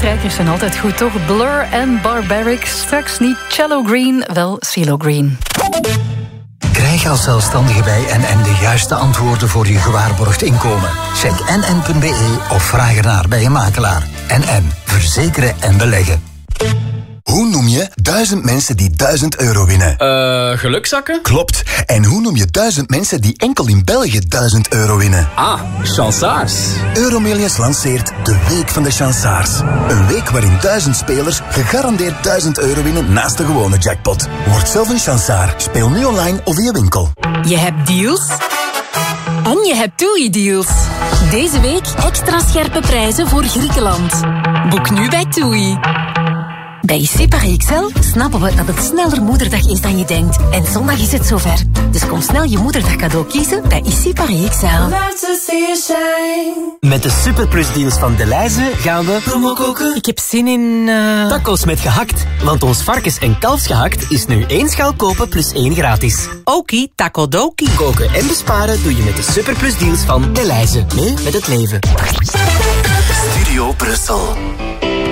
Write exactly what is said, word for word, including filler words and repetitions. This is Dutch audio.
strijkers zijn altijd goed, toch? Blur en Barbaric. Straks niet Cello Green, wel CeeLo Green. Krijg als zelfstandige bij N N de juiste antwoorden voor je gewaarborgd inkomen. Check n n punt b e of vraag ernaar bij je makelaar. N N. Verzekeren en beleggen. Hoe noem je duizend mensen die duizend euro winnen? Eh, uh, gelukzakken? Klopt. En hoe noem je duizend mensen die enkel in België duizend euro winnen? Ah, chansaars. Euromillions lanceert de Week van de Chansaars. Een week waarin duizend spelers gegarandeerd duizend euro winnen naast de gewone jackpot. Word zelf een chansaar. Speel nu online of via winkel. Je hebt deals en je hebt TUI-deals. Deze week extra scherpe prijzen voor Griekenland. Boek nu bij TUI. Bij I C Paré X L snappen we dat het sneller Moederdag is dan je denkt. En zondag is het zover. Dus kom snel je Moederdag cadeau kiezen bij I C Paré X L. Met de superplusdeals van Delhaize gaan we promo koken. Ik heb zin in... Uh... tacos met gehakt. Want ons varkens- en kalfsgehakt is nu één schaal kopen plus één gratis. Okie, taco dokie. Koken en besparen doe je met de superplusdeals van Delhaize. Mee met het leven. Studio Brussel.